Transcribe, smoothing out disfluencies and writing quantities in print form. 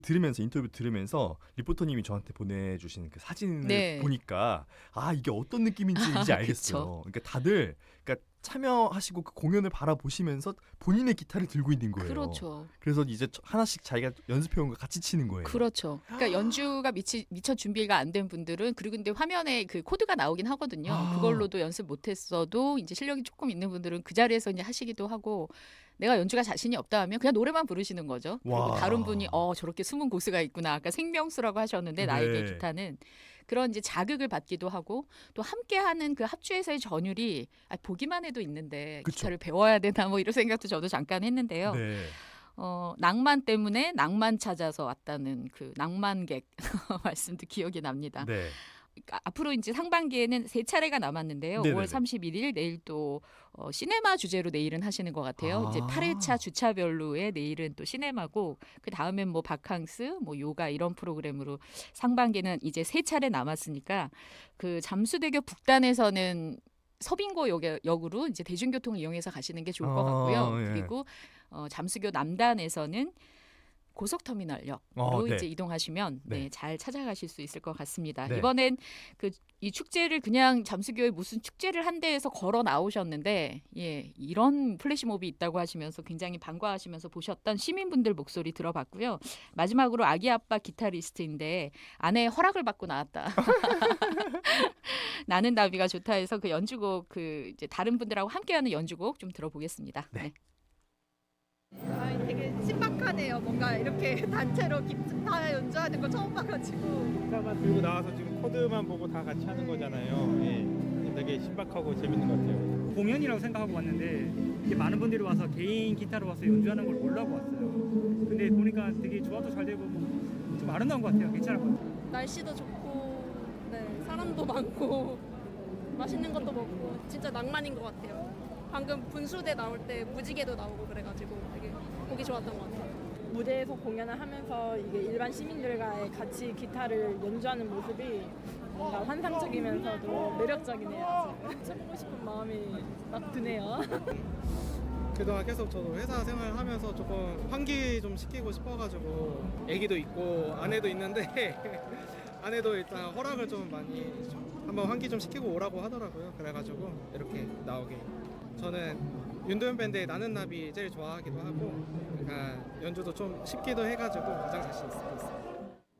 들으면서 인터뷰 들으면서 리포터님이 저한테 보내주신 그 사진을 네. 보니까 아 이게 어떤 느낌인지 이제 알겠어요. 그러니까 다들 그러니까 참여하시고 그 공연을 바라보시면서 본인의 기타를 들고 있는 거예요. 그렇죠. 그래서 이제 하나씩 자기가 연습해온 거 같이 치는 거예요. 그렇죠. 그러니까 연주가 미처 준비가 안 된 분들은 그리고 근데 화면에 그 코드가 나오긴 하거든요. 아. 그걸로도 연습 못했어도 이제 실력이 조금 있는 분들은 그 자리에서 이제 하시기도 하고 내가 연주가 자신이 없다 하면 그냥 노래만 부르시는 거죠. 그리고 와. 다른 분이 저렇게 숨은 고수가 있구나. 아까 생명수라고 하셨는데 나에게 네. 기타는 그런 이제 자극을 받기도 하고 또 함께하는 그 합주에서의 전율이 보기만 해도 있는데 그쵸. 기타를 배워야 되나 뭐 이런 생각도 저도 잠깐 했는데요. 네. 낭만 때문에 낭만 찾아서 왔다는 그 낭만객 말씀도 기억이 납니다. 네. 그러니까 앞으로 이제 상반기에는 3차례가 남았는데요. 네네네. 5월 31일 내일 또 시네마 주제로 내일은 하시는 것 같아요. 이제 아. 8회차 주차별로의 내일은 또 시네마고 그 다음엔 뭐 바캉스, 뭐 요가 이런 프로그램으로 상반기는 이제 3차례 남았으니까 그 잠수대교 북단에서는 서빙고 역으로 이제 대중교통을 이용해서 가시는 게 좋을 것 같고요. 예. 그리고 잠수교 남단에서는 고속터미널역으로 네. 이제 이동하시면 네. 잘 찾아가실 수 있을 것 같습니다. 네. 이번엔 이 축제를 그냥 잠수교에 무슨 축제를 한 데에서 걸어 나오셨는데 이런 플래시몹이 있다고 하시면서 굉장히 반가워하시면서 보셨던 시민분들 목소리 들어봤고요. 마지막으로 아기 아빠 기타리스트인데 아내의 허락을 받고 나왔다. 나는 나비가 좋다 해서 그 연주곡 이제 다른 분들하고 함께하는 연주곡 좀 들어보겠습니다. 네. 되게 신박하네요. 뭔가 이렇게 단체로 기타 연주하는 거 처음 봐가지고. 기타만 들고 나와서 지금 코드만 보고 다 같이 하는 거잖아요. 예. 되게 신박하고 재밌는 것 같아요. 공연이라고 생각하고 왔는데 이렇게 많은 분들이 와서 개인 기타로 와서 연주하는 걸 몰라고 왔어요. 근데 보니까 되게 조화도 잘 되고 좀 아름다운 것 같아요. 괜찮은 것 같아요. 날씨도 좋고 사람도 많고 맛있는 것도 먹고 진짜 낭만인 것 같아요. 방금 분수대 나올 때 무지개도 나오고 그래가지고 되게 보기 좋았던 것 같아요. 무대에서 공연을 하면서 이게 일반 시민들과 같이 기타를 연주하는 모습이 뭔가 환상적이면서도 매력적이네요. 쳐보고 싶은 마음이 막 드네요. 그동안 계속 저도 회사 생활하면서 조금 환기 좀 시키고 싶어가지고 애기도 있고 아내도 있는데 아내도 일단 허락을 좀 많이 한번 환기 좀 시키고 오라고 하더라고요. 그래가지고 이렇게 나오게. 저는 윤도현 밴드의 나는 나비 제일 좋아하기도 하고 그러니까 연주도 좀 쉽기도 해가지고 가장 자신 있습니다.